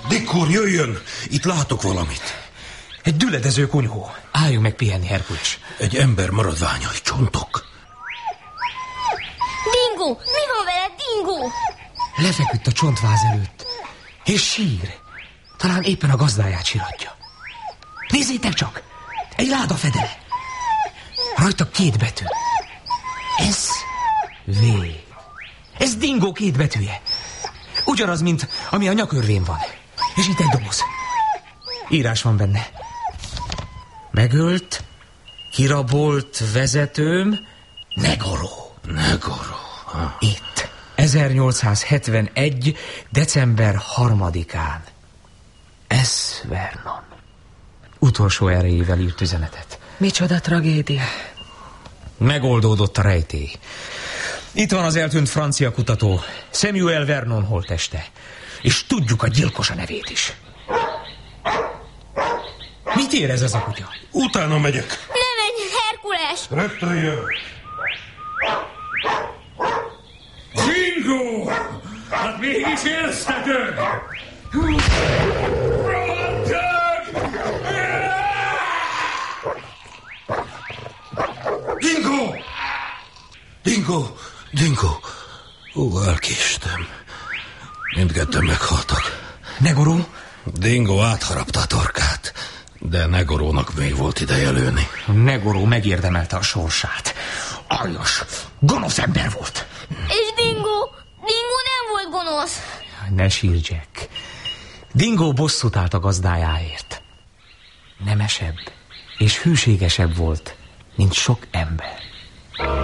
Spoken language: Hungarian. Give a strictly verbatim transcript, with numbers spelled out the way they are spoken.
Dick úr, jöjjön! Itt látok valamit. Egy düledező kunyhó. Álljunk meg pihenni, Herkules. Egy ember maradványai, csontok. Dingo! Mi van veled, Dingo? Lefeküdt a csontváz előtt. És sír. Talán éppen a gazdáját siratja. Nézzétek csak! Egy láda fedele. Rajta két betű. S V. Ez Dingo két betűje. Ugyanaz, mint ami a nyakörvén van. És itt egy doboz. Írás van benne. Megölt, kirabolt vezetőm, Negoro. Negoro. Ha. Itt. ezernyolcszázhetvenegy. december harmadikán. S. Vernon. Utolsó erejével írt üzenetet. Micsoda tragédia. Megoldódott a rejtély. Itt van az eltűnt francia kutató, Samuel Vernon holtteste. És tudjuk a gyilkosa nevét is. Mit érez ez a kutya? Utána megyek. Ne menj, Herkules! Rögtön jön. Dingo! Hát mégis élsztető! Dingo! Dingo! Dingo! Ó, elkéstem. Mindketten meghaltak. Negoro? Dingo átharapta a torkát, de Negorónak még volt ideje lőni. Negoro megérdemelte a sorsát. Aljas, gonosz ember volt. És Dingo? Dingo nem volt gonosz. Ne sírj, Jack. Dingo bosszút állt a gazdájáért. Nemesebb és hűségesebb volt, mint sok ember.